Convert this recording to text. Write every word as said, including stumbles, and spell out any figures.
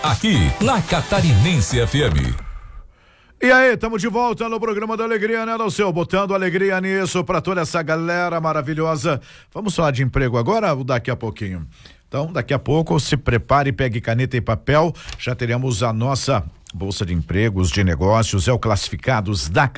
aqui na Catarinense F M. E aí, estamos de volta no programa da Alegria, né, Alceu? Botando alegria nisso para toda essa galera maravilhosa. Vamos falar de emprego agora ou daqui a pouquinho? Então, daqui a pouco, se prepare, pegue caneta e papel, já teremos a nossa Bolsa de Empregos, de Negócios, é o Classificados da